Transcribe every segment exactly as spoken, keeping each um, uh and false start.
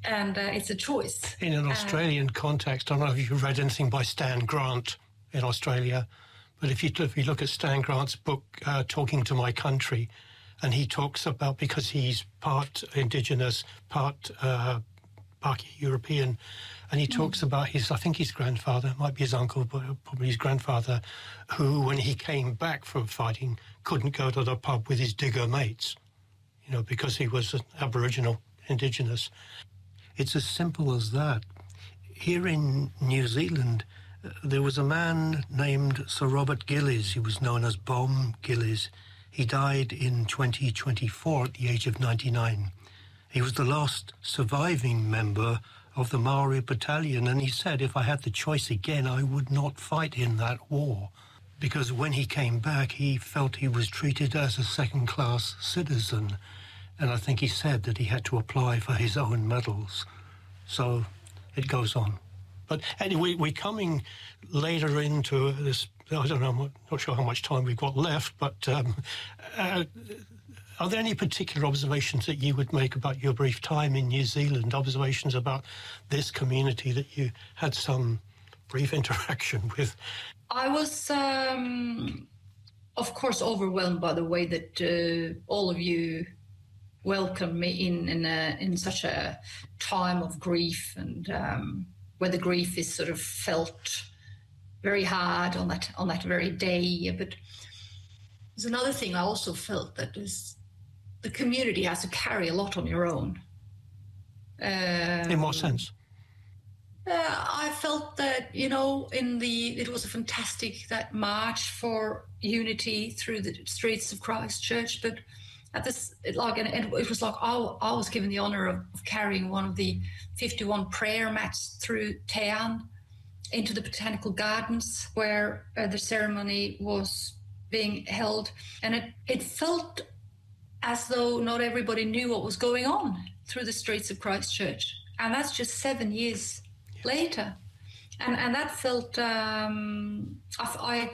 and uh, it's a choice. In an Australian uh, context, I don't know if you've read anything by Stan Grant in Australia, but if you, if you look at Stan Grant's book, uh, Talking to My Country, and he talks about, because he's part Indigenous, part uh, part European, and he talks mm. about his, I think his grandfather, might be his uncle, but probably his grandfather, who, when he came back from fighting, couldn't go to the pub with his digger mates, you know, because he was an Aboriginal, Indigenous. It's as simple as that. Here in New Zealand, uh, there was a man named Sir Robert Gillies. He was known as Bom Gillies. He died in twenty twenty-four at the age of ninety-nine. He was the last surviving member of the Maori battalion, and he said, if I had the choice again, I would not fight in that war. Because when he came back, he felt he was treated as a second-class citizen. And I think he said that he had to apply for his own medals. So it goes on. But anyway, we're coming later into this. I don't know, I'm not sure how much time we've got left, but um, uh, are there any particular observations that you would make about your brief time in New Zealand, observations about this community that you had some brief interaction with? I was, um, of course, overwhelmed by the way that uh, all of you welcomed me in in, a, in such a time of grief, and um, where the grief is sort of felt very hard on that on that very day. But there's another thing I also felt, that is the community has to carry a lot on your own. Um, in what sense? Uh, I felt that, you know, in the it was a fantastic, that march for unity through the streets of Christchurch, but at this, it, like, and it, it was like I, I was given the honour of, of carrying one of the fifty-one prayer mats through town into the Botanical Gardens, where uh, the ceremony was being held. And it, it felt as though not everybody knew what was going on through the streets of Christchurch. And that's just seven years yeah. later. And and that felt, um, I,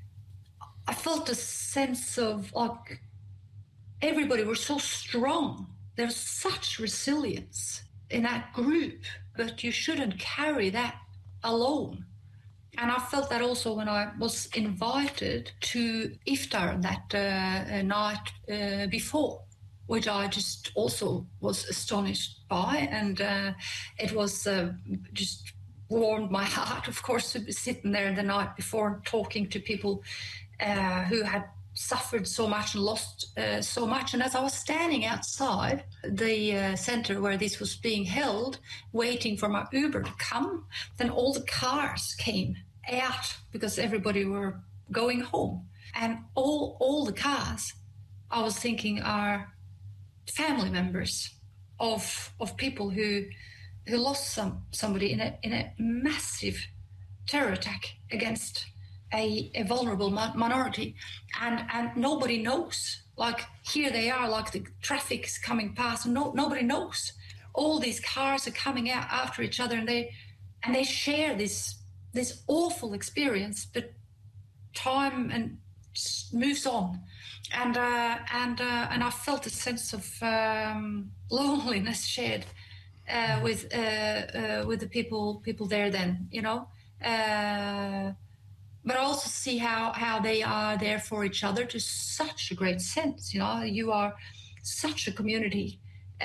I felt a sense of, like, everybody was so strong. There was such resilience in that group, but you shouldn't carry that alone. And I felt that also when I was invited to iftar that uh, night uh, before, which I just also was astonished by. And uh, it was uh, just warmed my heart, of course, to be sitting there the night before talking to people uh, who had suffered so much and lost uh, so much. And as I was standing outside the uh, centre where this was being held, waiting for my Uber to come, then all the cars came out because everybody were going home. And all all the cars, I was thinking, are family members of of people who who lost some somebody in a in a massive terror attack against A, a vulnerable minority, and and nobody knows. Like, here they are, like the traffic's coming past, and no, nobody knows. All these cars are coming out after each other, and they and they share this this awful experience. But time and moves on, and uh, and uh, and I felt a sense of um, loneliness shared uh, with uh, uh, with the people people there. Then, you know. Uh, But I also see how, how they are there for each other to such a great sense. You know, you are such a community.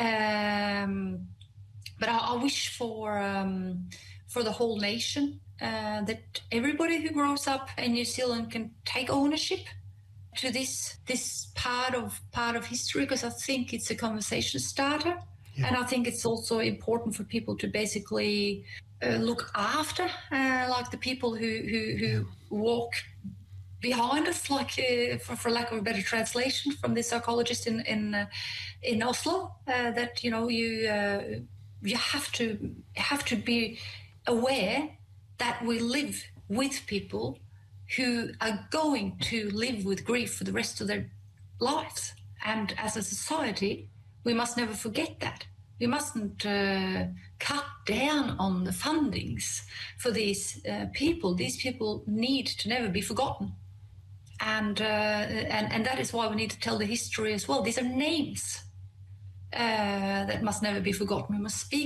Um, but I, I wish for um, for the whole nation uh, that everybody who grows up in New Zealand can take ownership to this this part of part of history, because I think it's a conversation starter, yeah. And I think it's also important for people to basically uh, look after, uh, like the people who who, who yeah. walk behind us, like uh, for, for lack of a better translation from the psychologist in in uh, in Oslo, uh, that you know you uh, you have to have to be aware that we live with people who are going to live with grief for the rest of their lives, and as a society, we must never forget that. We mustn't uh, cut down on the fundings for these uh, people. These people need to never be forgotten. And, uh, and and that is why we need to tell the history as well. These are names uh, that must never be forgotten. We must speak